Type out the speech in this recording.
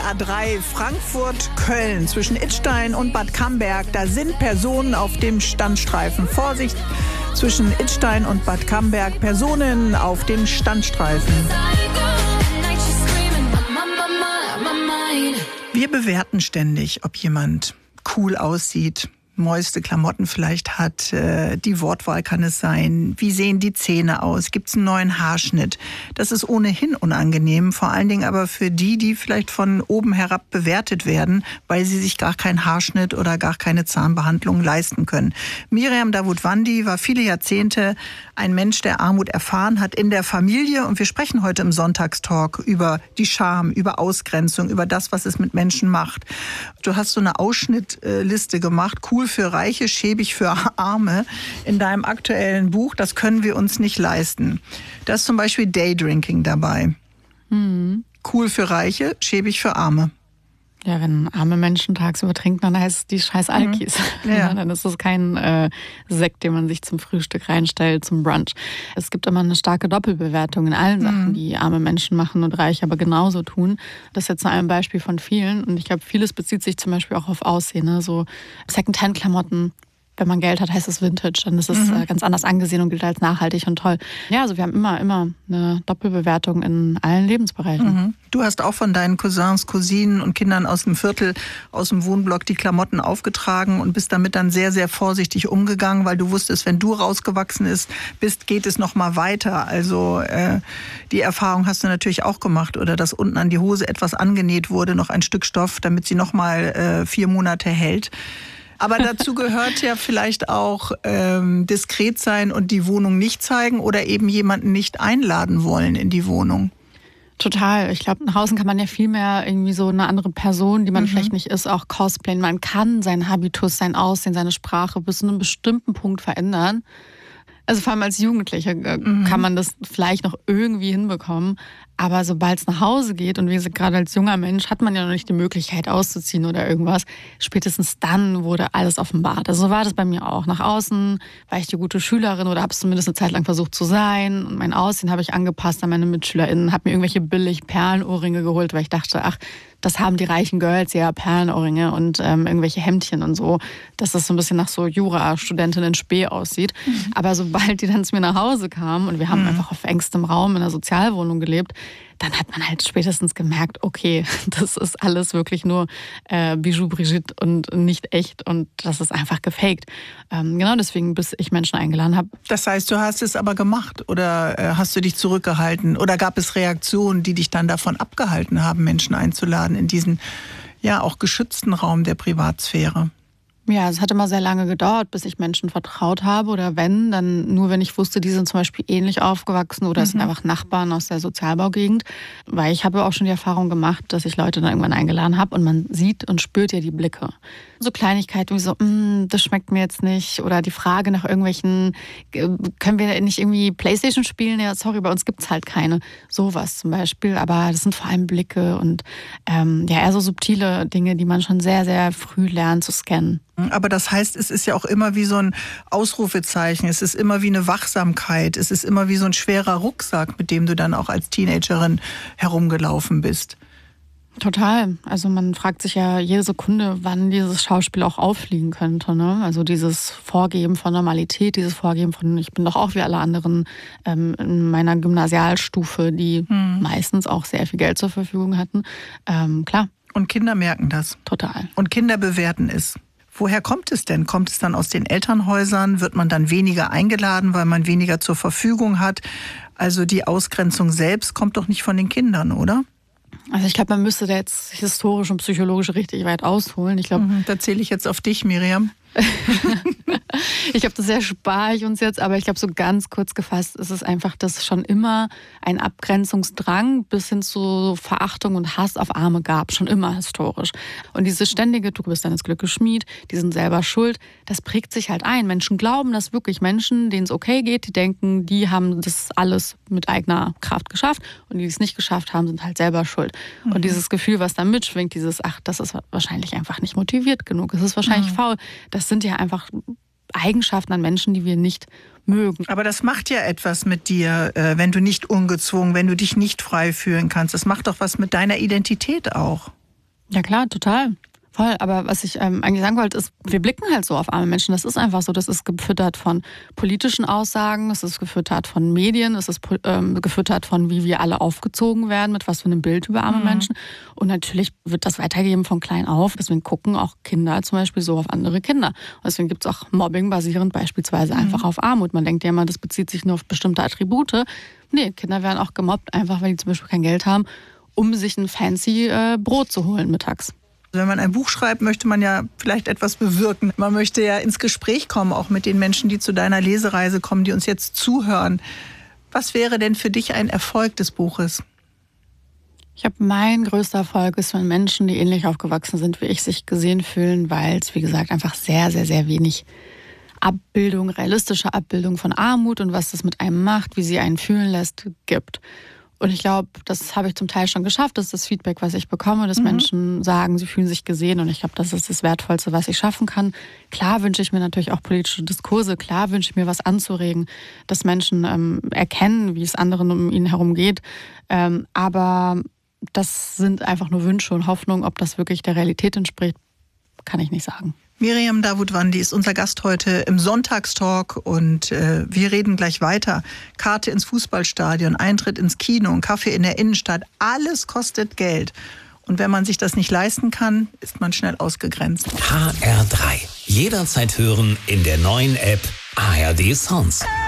A3 Frankfurt-Köln zwischen Idstein und Bad Camberg. Da sind Personen auf dem Standstreifen. Vorsicht, zwischen Idstein und Bad Camberg, Personen auf dem Standstreifen. Wir bewerten ständig, ob jemand cool aussieht, neueste Klamotten vielleicht hat, die Wortwahl kann es sein, wie sehen die Zähne aus, gibt es einen neuen Haarschnitt. Das ist ohnehin unangenehm, vor allen Dingen aber für die, die vielleicht von oben herab bewertet werden, weil sie sich gar keinen Haarschnitt oder gar keine Zahnbehandlung leisten können. Miriam Davutwandi war viele Jahrzehnte ein Mensch, der Armut erfahren hat in der Familie, und wir sprechen heute im Sonntagstalk über die Scham, über Ausgrenzung, über das, was es mit Menschen macht. Du hast so eine Ausschnittliste gemacht, cool für Reiche, schäbig für Arme, in deinem aktuellen Buch, das können wir uns nicht leisten. Da ist zum Beispiel Daydrinking dabei. Cool für Reiche, schäbig für Arme. Ja, wenn arme Menschen tagsüber trinken, dann heißt es die scheiß Alkis. Ja. Dann ist es kein Sekt, den man sich zum Frühstück reinstellt, zum Brunch. Es gibt immer eine starke Doppelbewertung in allen Sachen, die arme Menschen machen und Reiche aber genauso tun. Das ist jetzt nur ein Beispiel von vielen. Und ich glaube, vieles bezieht sich zum Beispiel auch auf Aussehen. Ne? So Secondhand-Klamotten. Wenn man Geld hat, heißt es Vintage. Dann ist es ganz anders angesehen und gilt als nachhaltig und toll. Ja, also wir haben immer eine Doppelbewertung in allen Lebensbereichen. Du hast auch von deinen Cousins, Cousinen und Kindern aus dem Viertel, aus dem Wohnblock die Klamotten aufgetragen und bist damit dann sehr, sehr vorsichtig umgegangen, weil du wusstest, wenn du rausgewachsen bist, geht es noch mal weiter. Also die Erfahrung hast du natürlich auch gemacht, oder dass unten an die Hose etwas angenäht wurde, noch ein Stück Stoff, damit sie noch mal 4 Monate hält. Aber dazu gehört ja vielleicht auch diskret sein und die Wohnung nicht zeigen oder eben jemanden nicht einladen wollen in die Wohnung. Total. Ich glaube, nach außen kann man ja viel mehr irgendwie so eine andere Person, die man vielleicht nicht ist, auch cosplayen. Man kann seinen Habitus, sein Aussehen, seine Sprache bis zu einem bestimmten Punkt verändern. Also vor allem als Jugendlicher kann man das vielleicht noch irgendwie hinbekommen. Aber sobald es nach Hause geht, und wie gesagt, gerade als junger Mensch hat man ja noch nicht die Möglichkeit auszuziehen oder irgendwas, spätestens dann wurde alles offenbart. Also so war das bei mir auch. Nach außen war ich die gute Schülerin oder habe es zumindest eine Zeit lang versucht zu sein. Und mein Aussehen habe ich angepasst an meine MitschülerInnen, habe mir irgendwelche billig Perlenohrringe geholt, weil ich dachte, ach, das haben die reichen Girls ja, Perlenohrringe und irgendwelche Hemdchen und so, dass das so ein bisschen nach so Jura-Studentin in Spee aussieht. Aber sobald die dann zu mir nach Hause kamen und wir haben einfach auf engstem Raum in einer Sozialwohnung gelebt, dann hat man halt spätestens gemerkt, okay, das ist alles wirklich nur Bijou Brigitte und nicht echt, und das ist einfach gefaked. Genau deswegen, bis ich Menschen eingeladen habe. Das heißt, du hast es aber gemacht oder hast du dich zurückgehalten? Oder gab es Reaktionen, die dich dann davon abgehalten haben, Menschen einzuladen in diesen ja auch geschützten Raum der Privatsphäre? Ja, es hat immer sehr lange gedauert, bis ich Menschen vertraut habe, oder dann nur, wenn ich wusste, die sind zum Beispiel ähnlich aufgewachsen oder es sind einfach Nachbarn aus der Sozialbaugegend. Weil ich habe auch schon die Erfahrung gemacht, dass ich Leute dann irgendwann eingeladen habe und man sieht und spürt ja die Blicke. So Kleinigkeiten wie so, das schmeckt mir jetzt nicht, oder die Frage nach irgendwelchen, können wir nicht irgendwie Playstation spielen? Ja, sorry, bei uns gibt's halt keine. Sowas zum Beispiel, aber das sind vor allem Blicke und eher so subtile Dinge, die man schon sehr, sehr früh lernt zu scannen. Aber das heißt, es ist ja auch immer wie so ein Ausrufezeichen, es ist immer wie eine Wachsamkeit, es ist immer wie so ein schwerer Rucksack, mit dem du dann auch als Teenagerin herumgelaufen bist. Total. Also man fragt sich ja jede Sekunde, wann dieses Schauspiel auch auffliegen könnte. Ne? Also dieses Vorgeben von Normalität, dieses Vorgeben von, ich bin doch auch wie alle anderen in meiner Gymnasialstufe, die meistens auch sehr viel Geld zur Verfügung hatten. Klar. Und Kinder merken das. Total. Und Kinder bewerten es. Woher kommt es denn? Kommt es dann aus den Elternhäusern? Wird man dann weniger eingeladen, weil man weniger zur Verfügung hat? Also die Ausgrenzung selbst kommt doch nicht von den Kindern, oder? Also ich glaube, man müsste da jetzt historisch und psychologisch richtig weit ausholen. Ich glaube, da zähle ich jetzt auf dich, Miriam. Ich glaube, das erspare ich uns jetzt, aber ich glaube, so ganz kurz gefasst ist es einfach, dass schon immer ein Abgrenzungsdrang bis hin zu Verachtung und Hass auf Arme gab, schon immer historisch. Und dieses ständige, du bist deines Glückes Schmied, die sind selber schuld, das prägt sich halt ein. Menschen glauben, dass wirklich Menschen, denen es okay geht, die denken, die haben das alles mit eigener Kraft geschafft, und die es nicht geschafft haben, sind halt selber schuld. Und dieses Gefühl, was da mitschwingt, das ist wahrscheinlich einfach nicht motiviert genug, es ist wahrscheinlich faul. Das sind ja einfach Eigenschaften an Menschen, die wir nicht mögen. Aber das macht ja etwas mit dir, wenn du nicht ungezwungen, wenn du dich nicht frei fühlen kannst. Das macht doch was mit deiner Identität auch. Ja klar, total. Voll, aber was ich eigentlich sagen wollte, ist, wir blicken halt so auf arme Menschen. Das ist einfach so. Das ist gefüttert von politischen Aussagen, es ist gefüttert von Medien, es ist gefüttert von, wie wir alle aufgezogen werden, mit was für einem Bild über arme Menschen. Und natürlich wird das weitergegeben von klein auf. Deswegen gucken auch Kinder zum Beispiel so auf andere Kinder. Und deswegen gibt es auch Mobbing basierend beispielsweise einfach auf Armut. Man denkt ja immer, das bezieht sich nur auf bestimmte Attribute. Nee, Kinder werden auch gemobbt, einfach weil die zum Beispiel kein Geld haben, um sich ein fancy Brot zu holen mittags. Wenn man ein Buch schreibt, möchte man ja vielleicht etwas bewirken. Man möchte ja ins Gespräch kommen, auch mit den Menschen, die zu deiner Lesereise kommen, die uns jetzt zuhören. Was wäre denn für dich ein Erfolg des Buches? Ich habe mein größter Erfolg ist, wenn Menschen, die ähnlich aufgewachsen sind wie ich, sich gesehen fühlen, weil es, wie gesagt, einfach sehr, sehr, sehr wenig Abbildung, realistische Abbildung von Armut und was das mit einem macht, wie sie einen fühlen lässt, gibt. Und ich glaube, das habe ich zum Teil schon geschafft. Das ist das Feedback, was ich bekomme, dass Menschen sagen, sie fühlen sich gesehen. Und ich glaube, das ist das Wertvollste, was ich schaffen kann. Klar wünsche ich mir natürlich auch politische Diskurse. Klar wünsche ich mir, was anzuregen, dass Menschen erkennen, wie es anderen um ihnen herum geht. Aber das sind einfach nur Wünsche und Hoffnungen. Ob das wirklich der Realität entspricht, kann ich nicht sagen. Miriam Davutwandi ist unser Gast heute im Sonntagstalk und wir reden gleich weiter. Karte ins Fußballstadion, Eintritt ins Kino, ein Kaffee in der Innenstadt, alles kostet Geld. Und wenn man sich das nicht leisten kann, ist man schnell ausgegrenzt. HR3. Jederzeit hören in der neuen App ARD Sounds.